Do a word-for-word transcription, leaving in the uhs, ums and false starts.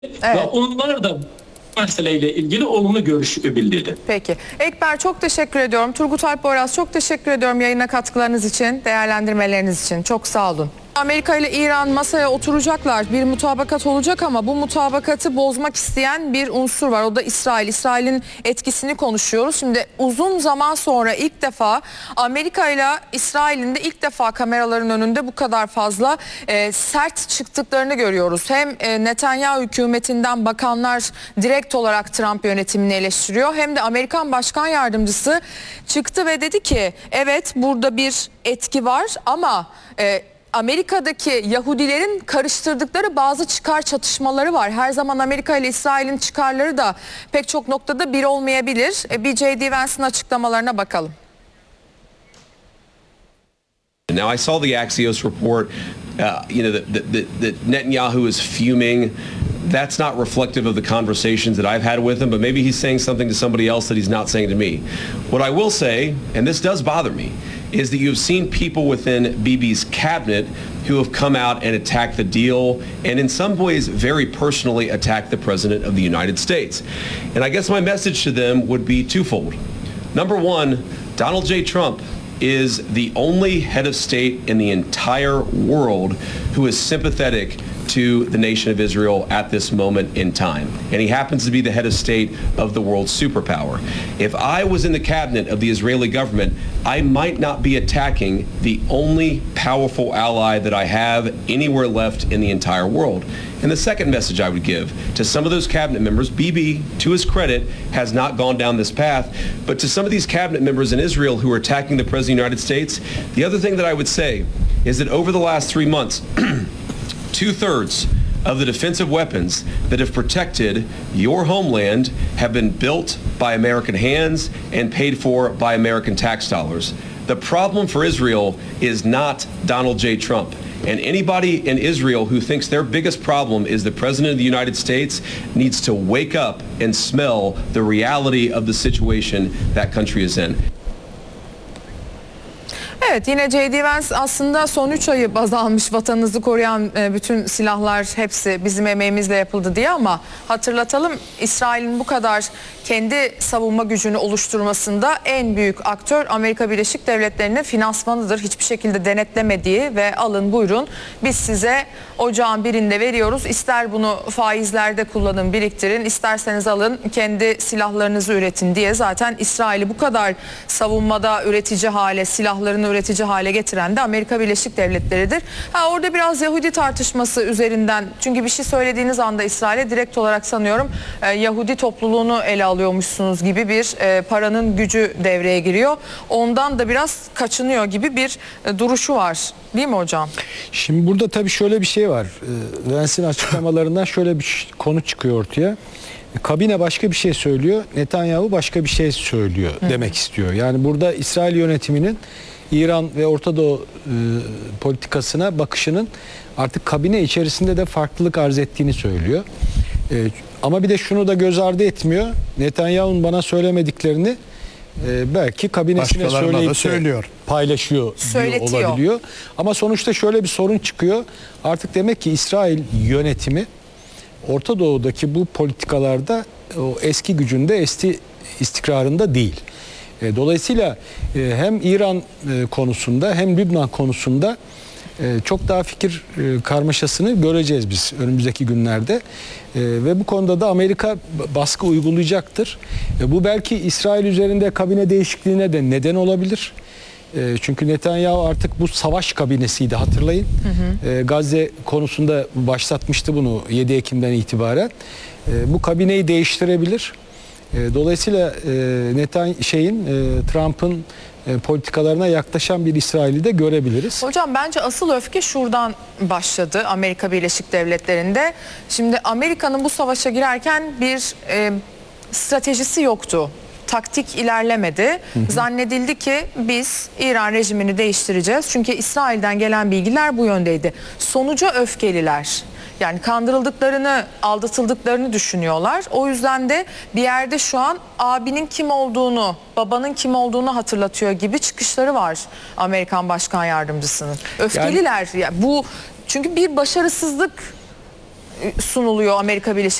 Evet. Ve onlar da meseleyle ilgili olumlu görüş bildirdi. Peki. Ekber çok teşekkür ediyorum. Turgut Alp Boyraz çok teşekkür ediyorum yayına katkılarınız için, değerlendirmeleriniz için. Çok sağ olun. Amerika ile İran masaya oturacaklar. Bir mutabakat olacak ama bu mutabakatı bozmak isteyen bir unsur var. O da İsrail. İsrail'in etkisini konuşuyoruz. Şimdi uzun zaman sonra ilk defa Amerika ile İsrail'in de ilk defa kameraların önünde bu kadar fazla e, sert çıktıklarını görüyoruz. Hem e, Netanyahu hükümetinden bakanlar direkt olarak Trump yönetimini eleştiriyor. Hem de Amerikan Başkan Yardımcısı çıktı ve dedi ki evet burada bir etki var ama e, Amerika'daki Yahudilerin karıştırdıkları bazı çıkar çatışmaları var. Her zaman Amerika ile İsrail'in çıkarları da pek çok noktada bir olmayabilir. Bir J D Vance'ın açıklamalarına bakalım. Now I saw the Axios report, uh, you know, that, that, that Netanyahu is fuming. That's not reflective of the conversations that I've had with him, but maybe he's saying something to somebody else that he's not saying to me. What I will say, and this does bother me, is that you've seen people within Bibi's cabinet who have come out and attacked the deal and in some ways very personally attacked the President of the United States. And I guess my message to them would be twofold. Number one, Donald J. Trump is the only head of state in the entire world who is sympathetic to the nation of Israel at this moment in time. And he happens to be the head of state of the world's superpower. If I was in the cabinet of the Israeli government, I might not be attacking the only powerful ally that I have anywhere left in the entire world. And the second message I would give to some of those cabinet members, Bibi, to his credit, has not gone down this path, but to some of these cabinet members in Israel who are attacking the President of the United States, the other thing that I would say is that over the last three months, two-thirds of the defensive weapons that have protected your homeland have been built by American hands and paid for by American tax dollars. The problem for Israel is not Donald J. Trump. And anybody in Israel who thinks their biggest problem is the President of the United States needs to wake up and smell the reality of the situation that country is in. Evet, yine J D Vance aslında son üç ayı baz almış, vatanınızı koruyan bütün silahlar hepsi bizim emeğimizle yapıldı diye, ama hatırlatalım, İsrail'in bu kadar kendi savunma gücünü oluşturmasında en büyük aktör Amerika Birleşik Devletleri'nin finansmanıdır. Hiçbir şekilde denetlemediği ve alın buyurun biz size ocağın birinde veriyoruz. İster bunu faizlerde kullanın, biriktirin, isterseniz alın kendi silahlarınızı üretin diye zaten İsrail'i bu kadar savunmada üretici hale, silahlarını üretici hale getiren de Amerika Birleşik Devletleri'dir. Ha, orada biraz Yahudi tartışması üzerinden, çünkü bir şey söylediğiniz anda İsrail'e direkt olarak sanıyorum e, Yahudi topluluğunu ele alıyormuşsunuz gibi bir e, paranın gücü devreye giriyor. Ondan da biraz kaçınıyor gibi bir e, duruşu var. Değil mi hocam? Şimdi burada tabii şöyle bir şey var. E, Vance'in açıklamalarından şöyle bir konu çıkıyor ortaya. Kabine başka bir şey söylüyor, Netanyahu başka bir şey söylüyor Hı. demek istiyor. Yani burada İsrail yönetiminin İran ve Orta Doğu e, politikasına bakışının artık kabine içerisinde de farklılık arz ettiğini söylüyor. E, ama bir de şunu da göz ardı etmiyor. Netanyahu'nun bana söylemediklerini e, belki kabinesine söyleyip söylüyor, paylaşıyor diyor, olabiliyor. Ama sonuçta şöyle bir sorun çıkıyor. Artık demek ki İsrail yönetimi Orta Doğu'daki bu politikalarda o eski gücünde, eski istikrarında değil. Dolayısıyla hem İran konusunda hem Lübnan konusunda çok daha fikir karmaşasını göreceğiz biz önümüzdeki günlerde. Ve bu konuda da Amerika baskı uygulayacaktır. Bu belki İsrail üzerinde kabine değişikliğine de neden olabilir. Çünkü Netanyahu artık bu savaş kabinesiydi, hatırlayın. Hı hı. Gazze konusunda başlatmıştı bunu yedi Ekim'den itibaren. Bu kabineyi değiştirebilir. Dolayısıyla Netan şeyin Trump'ın politikalarına yaklaşan bir İsrail'i de görebiliriz. Hocam bence asıl öfke şuradan başladı Amerika Birleşik Devletleri'nde. Şimdi Amerika'nın bu savaşa girerken bir e, stratejisi yoktu. Taktik ilerlemedi. Hı hı. Zannedildi ki biz İran rejimini değiştireceğiz. Çünkü İsrail'den gelen bilgiler bu yöndeydi. Sonuca öfkeliler. Yani kandırıldıklarını, aldatıldıklarını düşünüyorlar. O yüzden de bir yerde şu an abinin kim olduğunu, babanın kim olduğunu hatırlatıyor gibi çıkışları var Amerikan Başkan Yardımcısının. Öfkeliler. Yani... Yani bu çünkü bir başarısızlık sunuluyor Amerika Birleşik